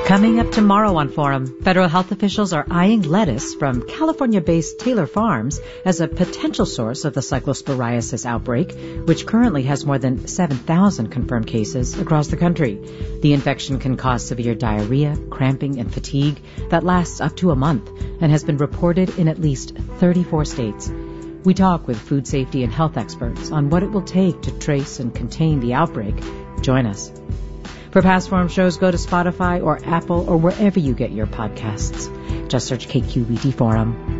Coming up tomorrow on Forum, federal health officials are eyeing lettuce from California-based Taylor Farms as a potential source of the cyclosporiasis outbreak, which currently has more than 7,000 confirmed cases across the country. The infection can cause severe diarrhea, cramping, and fatigue that lasts up to a month and has been reported in at least 34 states. We talk with food safety and health experts on what it will take to trace and contain the outbreak. Join us. For past Forum shows, go to Spotify or Apple or wherever you get your podcasts. Just search KQED Forum.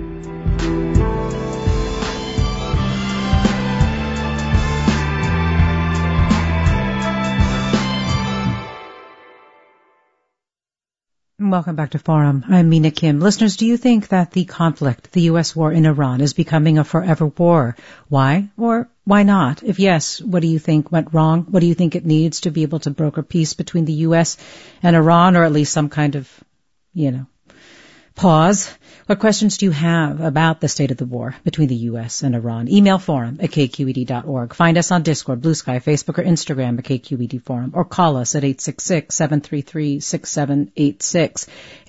Welcome back to Forum. I'm Mina Kim. Listeners, do you think that the conflict, the U.S. war in Iran, is becoming a forever war? Why or why not? If yes, what do you think went wrong? What do you think it needs to be able to broker peace between the U.S. and Iran, or at least some kind of, pause? What questions do you have about the state of the war between the U.S. and Iran? Email forum@kqed.org. Find us on Discord, Blue Sky, Facebook, or Instagram at KQED Forum. Or call us at 866-733-6786.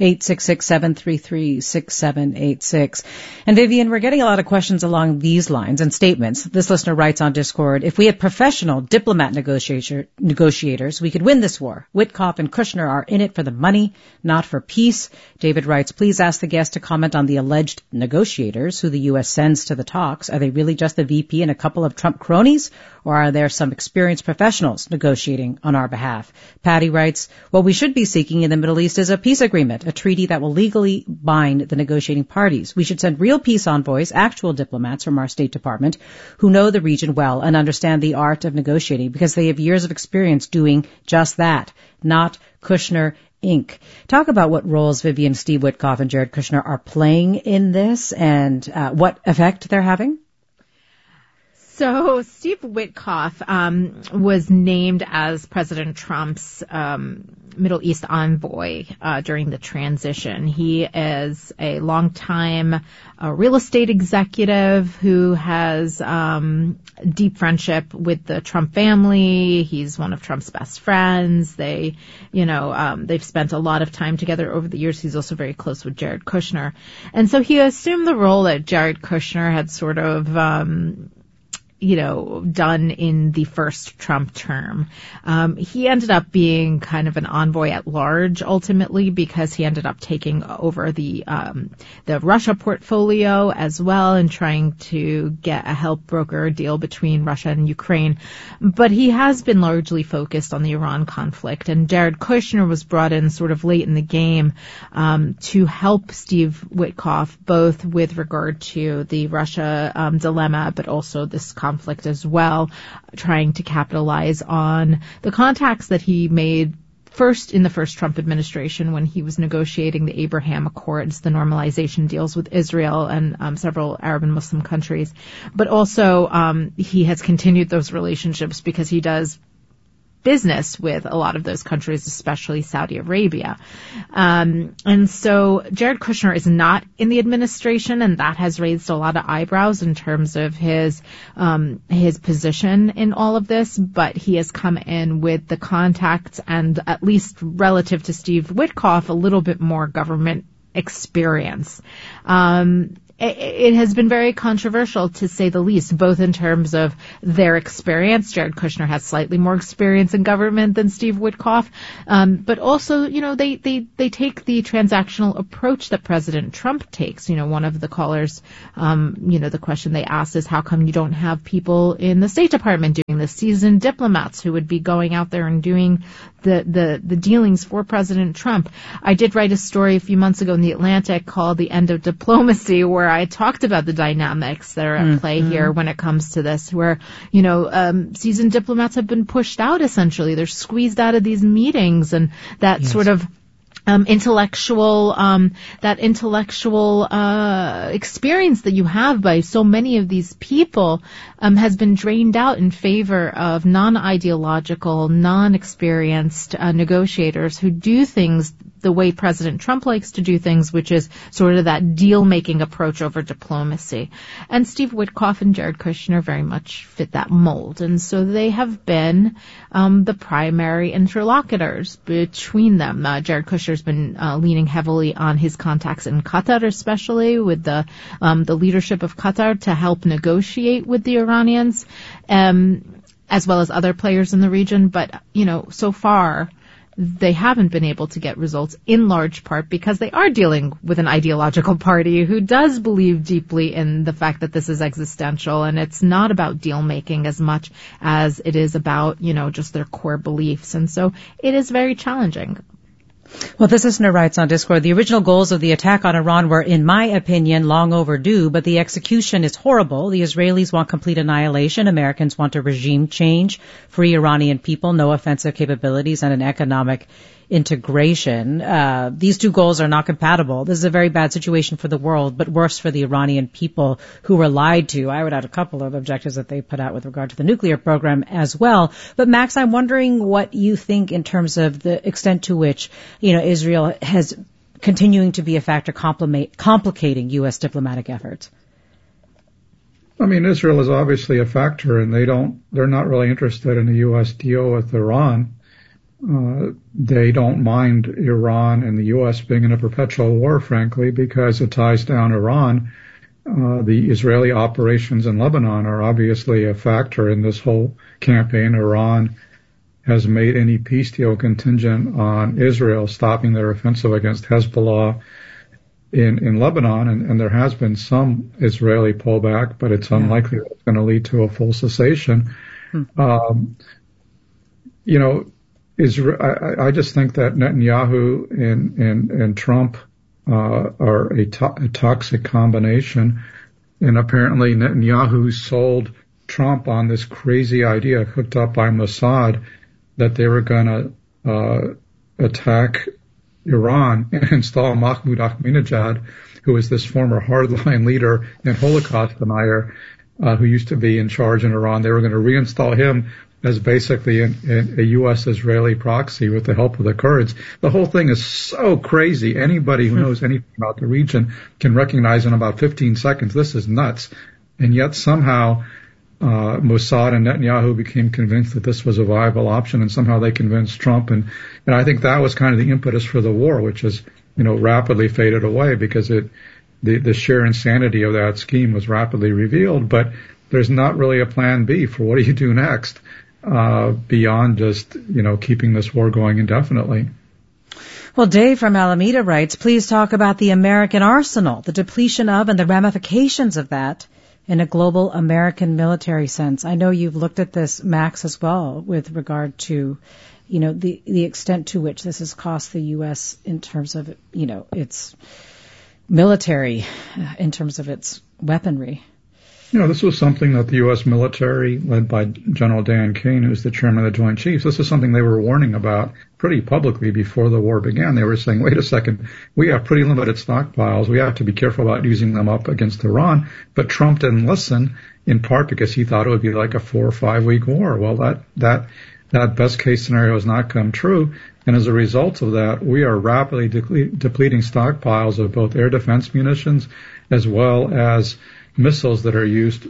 866-733-6786. And Vivian, we're getting a lot of questions along these lines and statements. This listener writes on Discord, if we had professional diplomat negotiators, we could win this war. Witkoff and Kushner are in it for the money, not for peace. David writes, please ask the guest to comment on the alleged negotiators who the U.S. sends to the talks. Are they really just the VP and a couple of Trump cronies, or are there some experienced professionals negotiating on our behalf? Patty writes, what we should be seeking in the Middle East is a peace agreement, a treaty that will legally bind the negotiating parties. We should send real peace envoys, actual diplomats from our State Department who know the region well and understand the art of negotiating because they have years of experience doing just that, not Kushner Inc. Talk about what roles Vivian, Steve Witkoff, and Jared Kushner are playing in this and what effect they're having. So Steve Witkoff was named as President Trump's Middle East envoy during the transition. He is a longtime real estate executive who has deep friendship with the Trump family. He's one of Trump's best friends. They've spent a lot of time together over the years. He's also very close with Jared Kushner. And so he assumed the role that Jared Kushner had sort of done in the first Trump term. He ended up being kind of an envoy at large ultimately because he ended up taking over the Russia portfolio as well and trying to get a help broker deal between Russia and Ukraine. But he has been largely focused on the Iran conflict, and Jared Kushner was brought in sort of late in the game to help Steve Witkoff both with regard to the Russia dilemma, but also this conflict as well, trying to capitalize on the contacts that he made first in the first Trump administration when he was negotiating the Abraham Accords, the normalization deals with Israel and several Arab and Muslim countries. But also he has continued those relationships because he does business with a lot of those countries, especially Saudi Arabia. And so Jared Kushner is not in the administration, and that has raised a lot of eyebrows in terms of his position in all of this, but he has come in with the contacts and, at least relative to Steve Witkoff, a little bit more government experience. It has been very controversial, to say the least, both in terms of their experience. Jared Kushner has slightly more experience in government than Steve Witkoff. But also, they take the transactional approach that President Trump takes. One of the callers, the question they asked is, how come you don't have people in the State Department doing this, seasoned diplomats who would be going out there and doing the dealings for President Trump? I did write a story a few months ago in The Atlantic called The End of Diplomacy, where I talked about the dynamics that are at play here when it comes to this, where, seasoned diplomats have been pushed out, essentially. They're squeezed out of these meetings, and that sort of intellectual experience that you have by so many of these people has been drained out in favor of non-ideological, non-experienced negotiators who do things the way President Trump likes to do things, which is sort of that deal-making approach over diplomacy. And Steve Witkoff and Jared Kushner very much fit that mold. And so they have been the primary interlocutors between them. Jared Kushner's been leaning heavily on his contacts in Qatar, especially with the leadership of Qatar to help negotiate with the Iranians, as well as other players in the region. But, so far, they haven't been able to get results in large part because they are dealing with an ideological party who does believe deeply in the fact that this is existential, and it's not about deal making as much as it is about, just their core beliefs. And so it is very challenging. Well, this listener writes on Discord, the original goals of the attack on Iran were, in my opinion, long overdue, but the execution is horrible. The Israelis want complete annihilation. Americans want a regime change, free Iranian people, no offensive capabilities, and an economic integration. These two goals are not compatible. This is a very bad situation for the world, but worse for the Iranian people who were lied to. I would add a couple of objectives that they put out with regard to the nuclear program as well. But Max, I'm wondering what you think in terms of the extent to which, Israel has continuing to be a factor complicating U.S. diplomatic efforts. I mean, Israel is obviously a factor, and they're not really interested in a U.S. deal with Iran. They don't mind Iran and the U.S. being in a perpetual war, frankly, because it ties down Iran. The Israeli operations in Lebanon are obviously a factor in this whole campaign. Iran has made any peace deal contingent on Israel stopping their offensive against Hezbollah in Lebanon, and there has been some Israeli pullback, but it's unlikely that it's going to lead to a full cessation. I just think that Netanyahu and Trump are a toxic combination, and apparently Netanyahu sold Trump on this crazy idea cooked up by Mossad that they were going to attack Iran and install Mahmoud Ahmadinejad, who is this former hardline leader and Holocaust denier who used to be in charge in Iran. They were going to reinstall him as basically a U.S.-Israeli proxy with the help of the Kurds. The whole thing is so crazy. Anybody who knows anything about the region can recognize in about 15 seconds this is nuts. And yet somehow Mossad and Netanyahu became convinced that this was a viable option, and somehow they convinced Trump. And I think that was kind of the impetus for the war, which has rapidly faded away because the sheer insanity of that scheme was rapidly revealed. But there's not really a plan B for what do you do next. Beyond just, keeping this war going indefinitely. Well, Dave from Alameda writes, please talk about the American arsenal, the depletion of and the ramifications of that in a global American military sense. I know you've looked at this, Max, as well, with regard to, the extent to which this has cost the U.S. in terms of, its military, in terms of its weaponry. This was something that the U.S. military, led by General Dan Kane, who's the chairman of the Joint Chiefs, this is something they were warning about pretty publicly before the war began. They were saying, wait a second, we have pretty limited stockpiles. We have to be careful about using them up against Iran. But Trump didn't listen, in part because he thought it would be like a 4 or 5 week war. Well, that best case scenario has not come true. And as a result of that, we are rapidly depleting stockpiles of both air defense munitions as well as missiles that are used,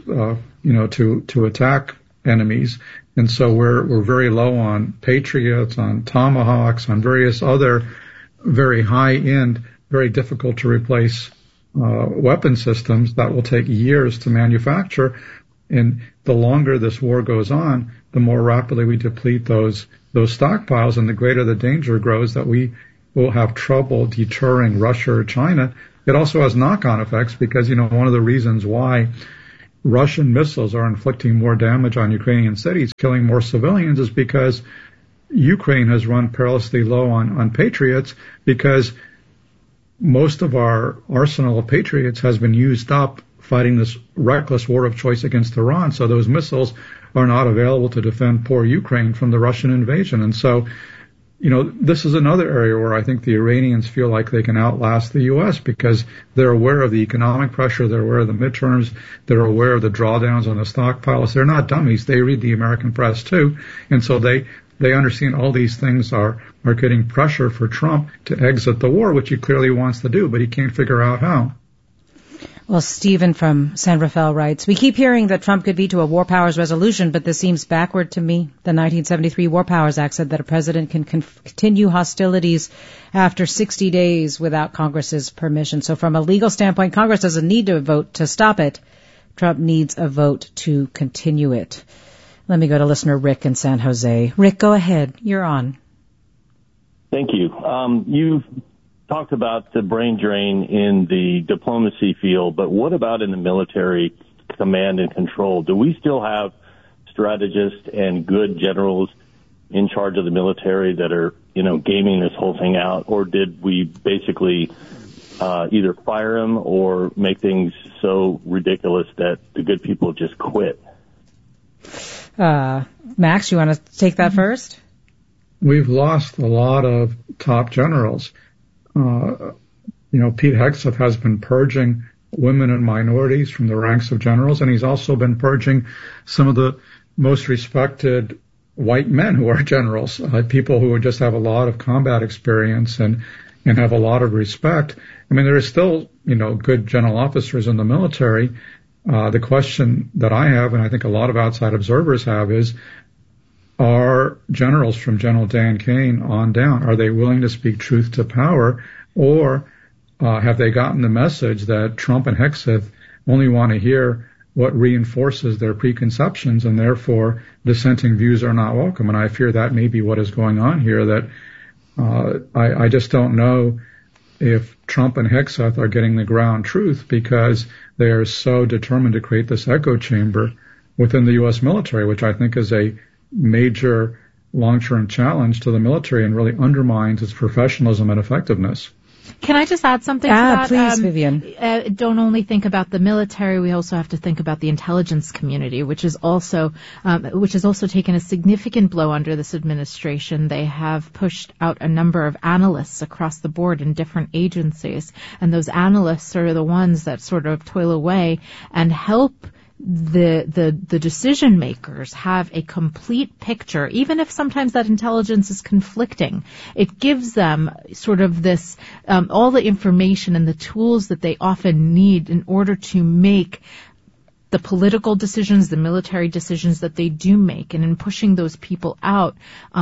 to attack enemies. And so we're very low on Patriots, on Tomahawks, on various other very high-end, very difficult to replace weapon systems that will take years to manufacture. And the longer this war goes on, the more rapidly we deplete those stockpiles, and the greater the danger grows that we will have trouble deterring Russia or China. It also has knock-on effects because, one of the reasons why Russian missiles are inflicting more damage on Ukrainian cities, killing more civilians, is because Ukraine has run perilously low on Patriots, because most of our arsenal of Patriots has been used up fighting this reckless war of choice against Iran. So those missiles are not available to defend poor Ukraine from the Russian invasion. And so, this is another area where I think the Iranians feel like they can outlast the U.S. because they're aware of the economic pressure, they're aware of the midterms, they're aware of the drawdowns on the stockpiles. They're not dummies. They read the American press too. And so they they understand all these things are getting pressure for Trump to exit the war, which he clearly wants to do, but he can't figure out how. Well, Stephen from San Rafael writes, we keep hearing that Trump could veto a war powers resolution, but this seems backward to me. The 1973 War Powers Act said that a president can continue hostilities after 60 days without Congress's permission. So from a legal standpoint, Congress doesn't need to vote to stop it. Trump needs a vote to continue it. Let me go to listener Rick in San Jose. Rick, go ahead. You're on. Thank you. You've talked about the brain drain in the diplomacy field, but what about in the military command and control? Do we still have strategists and good generals in charge of the military that are, gaming this whole thing out? Or did we basically either fire them or make things so ridiculous that the good people just quit? Max, you want to take that first? We've lost a lot of top generals. Pete Hegseth has been purging women and minorities from the ranks of generals, and he's also been purging some of the most respected white men who are generals, people who just have a lot of combat experience and have a lot of respect. I mean, there are still, good general officers in the military. The question that I have, and I think a lot of outside observers have, is, are generals from General Dan Kane on down, are they willing to speak truth to power, or have they gotten the message that Trump and Hegseth only want to hear what reinforces their preconceptions, and therefore dissenting views are not welcome? And I fear that may be what is going on here, that I just don't know if Trump and Hegseth are getting the ground truth, because they are so determined to create this echo chamber within the U.S. military, which I think is a major long-term challenge to the military and really undermines its professionalism and effectiveness. Can I just add something to that? Please, Vivian. Don't only think about the military, we also have to think about the intelligence community, which is also taken a significant blow under this administration. They have pushed out a number of analysts across the board in different agencies, and those analysts are the ones that sort of toil away and help the decision makers have a complete picture, even if sometimes that intelligence is conflicting. It gives them sort of this all the information and the tools that they often need in order to make the political decisions, the military decisions that they do make. And in pushing those people out,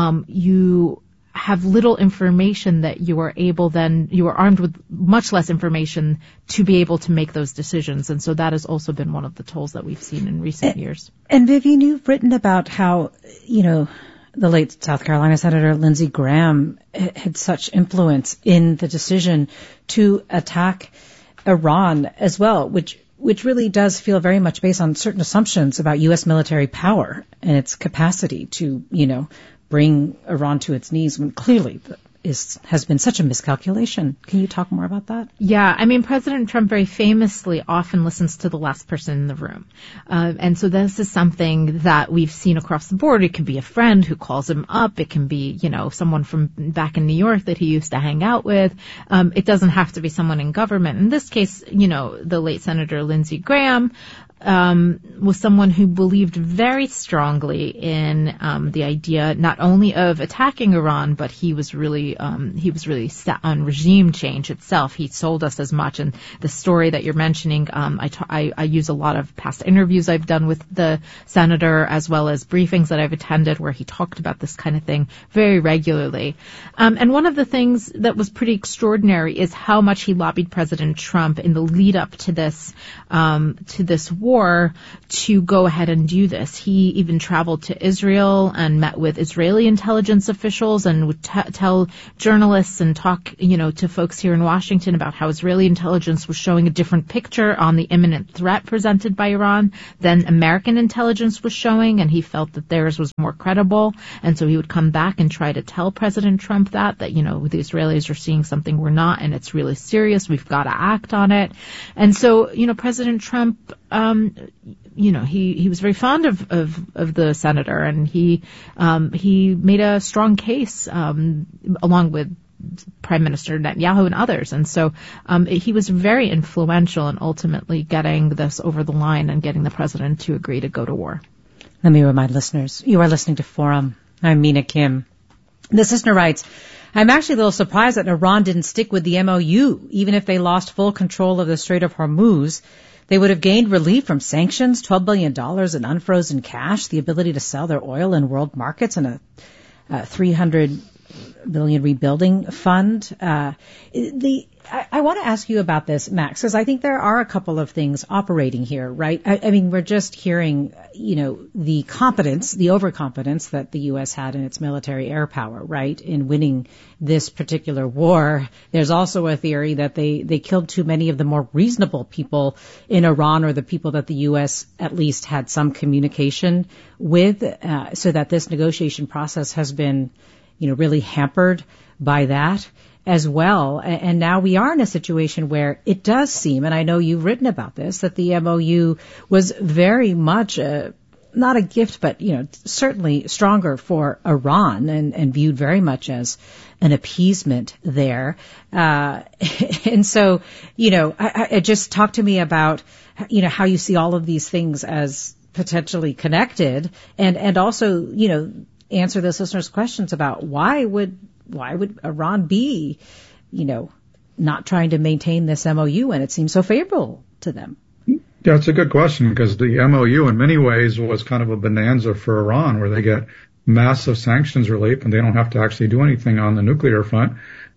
you have little information that you are armed with much less information to be able to make those decisions. And so that has also been one of the tolls that we've seen in recent years. And Vivian, you've written about how, the late South Carolina Senator Lindsey Graham had such influence in the decision to attack Iran as well, which really does feel very much based on certain assumptions about U.S. military power and its capacity to, bring Iran to its knees, when clearly has been such a miscalculation. Can you talk more about that? Yeah, President Trump very famously often listens to the last person in the room. And so this is something that we've seen across the board. It can be a friend who calls him up. It can be, someone from back in New York that he used to hang out with. It doesn't have to be someone in government. In this case, the late Senator Lindsey Graham was someone who believed very strongly in the idea not only of attacking Iran, but he was really set on regime change itself. He sold us as much. And the story that you're mentioning, I use a lot of past interviews I've done with the senator, as well as briefings that I've attended where he talked about this kind of thing very regularly. And one of the things that was pretty extraordinary is how much he lobbied President Trump in the lead up to this war to go ahead and do this. He even traveled to Israel and met with Israeli intelligence officials and would tell journalists and talk, to folks here in Washington about how Israeli intelligence was showing a different picture on the imminent threat presented by Iran than American intelligence was showing, and he felt that theirs was more credible. And so he would come back and try to tell President Trump that the Israelis are seeing something we're not, and it's really serious. We've got to act on it. And so, President Trump, he was very fond of the senator, and he made a strong case along with Prime Minister Netanyahu and others. And so he was very influential in ultimately getting this over the line and getting the president to agree to go to war. Let me remind listeners, you are listening to Forum. I'm Mina Kim. This listener writes, I'm actually a little surprised that Iran didn't stick with the MOU. Even if they lost full control of the Strait of Hormuz, they would have gained relief from sanctions, $12 billion in unfrozen cash, the ability to sell their oil in world markets, and a $300 billion rebuilding fund. I want to ask you about this, Max, because I think there are a couple of things operating here, right? I mean, we're just hearing, the competence, the overconfidence that the U.S. had in its military air power, right, in winning this particular war. There's also a theory that they killed too many of the more reasonable people in Iran, or the people that the U.S. at least had some communication with, so that this negotiation process has been, really hampered by that as well. And now we are in a situation where it does seem, and I know you've written about this, that the MOU was very much not a gift, but, certainly stronger for Iran and viewed very much as an appeasement there. And so, I just talk to me about, how you see all of these things as potentially connected, and also, answer this listener's questions about why would Iran be, not trying to maintain this MOU when it seems so favorable to them? Yeah, it's a good question, because the MOU in many ways was kind of a bonanza for Iran, where they get massive sanctions relief and they don't have to actually do anything on the nuclear front.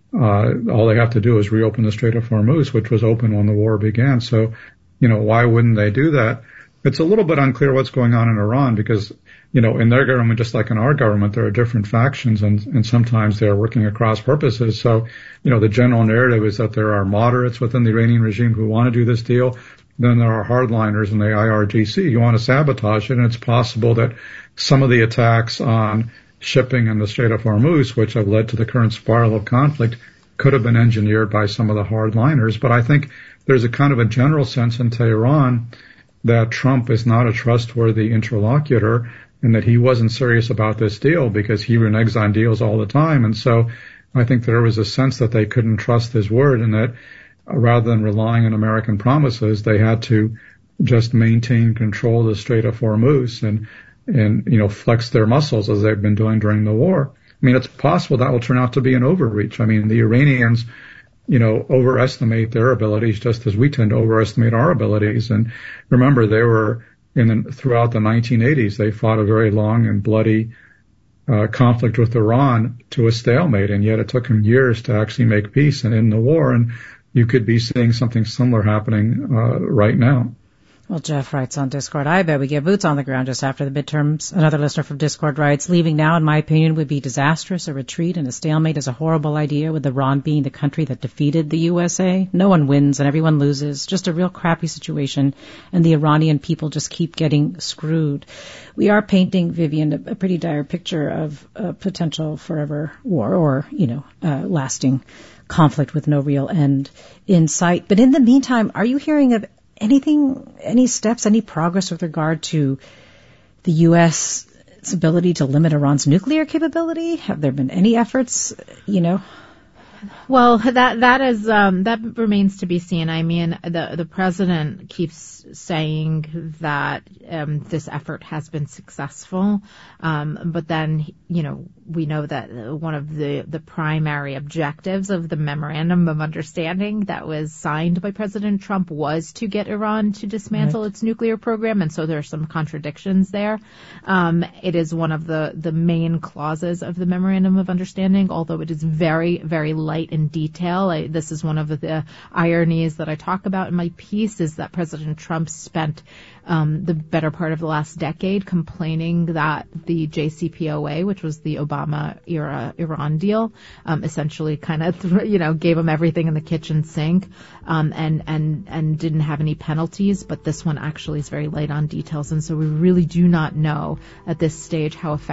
All they have to do is reopen the Strait of Hormuz, which was open when the war began. So, why wouldn't they do that? It's a little bit unclear what's going on in Iran, because, in their government, just like in our government, there are different factions, and sometimes they're working across purposes. So, the general narrative is that there are moderates within the Iranian regime who want to do this deal. Then there are hardliners in the IRGC who want to sabotage it. And it's possible that some of the attacks on shipping in the Strait of Hormuz, which have led to the current spiral of conflict, could have been engineered by some of the hardliners. But I think there's a kind of a general sense in Tehran that Trump is not a trustworthy interlocutor, and that he wasn't serious about this deal because he reneges on deals all the time. And so I think there was a sense that they couldn't trust his word, and that rather than relying on American promises, they had to just maintain control of the Strait of Hormuz and flex their muscles as they've been doing during the war. I mean, it's possible that will turn out to be an overreach. I mean, the Iranians, overestimate their abilities just as we tend to overestimate our abilities. And remember, they were throughout the 1980s, they fought a very long and bloody conflict with Iran to a stalemate, and yet it took them years to actually make peace and end the war. And you could be seeing something similar happening right now. Well, Jeff writes on Discord, I bet we get boots on the ground just after the midterms. Another listener from Discord writes, leaving now, in my opinion, would be disastrous. A retreat and a stalemate is a horrible idea, with Iran being the country that defeated the USA. No one wins and everyone loses. Just a real crappy situation, and the Iranian people just keep getting screwed. We are painting, Vivian, a pretty dire picture of a potential forever war, or, lasting conflict with no real end in sight. But in the meantime, are you hearing of any steps, any progress with regard to the U.S.'s ability to limit Iran's nuclear capability? Have there been any efforts, Well, that remains to be seen. I mean, the president keeps saying that this effort has been successful, but then we know that one of the primary objectives of the memorandum of understanding that was signed by President Trump was to get Iran to dismantle its nuclear program, and so there are some contradictions there. It is one of the main clauses of the memorandum of understanding, although it is very, very light in detail. This is one of the ironies that I talk about in my piece, is that President Trump spent the better part of the last decade complaining that the JCPOA, which was the Obama-era Iran deal, essentially kind of, gave him everything in the kitchen sink, and didn't have any penalties. But this one actually is very light on details, and so we really do not know at this stage how effective